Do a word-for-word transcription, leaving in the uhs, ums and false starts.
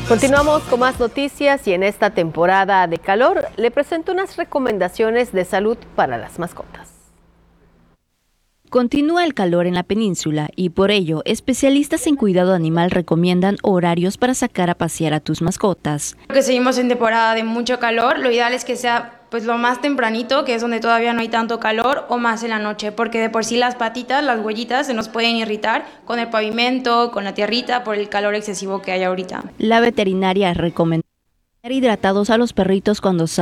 Continuamos con más noticias y en esta temporada de calor le presento unas recomendaciones de salud para las mascotas. Continúa el calor en la península y por ello especialistas en cuidado animal recomiendan horarios para sacar a pasear a tus mascotas. Porque seguimos en temporada de mucho calor, lo ideal es que sea pues lo más tempranito, que es donde todavía no hay tanto calor, o más en la noche, porque de por sí las patitas, las huellitas se nos pueden irritar con el pavimento, con la tierrita, por el calor excesivo que hay ahorita. La veterinaria recomienda mantener hidratados a los perritos cuando salen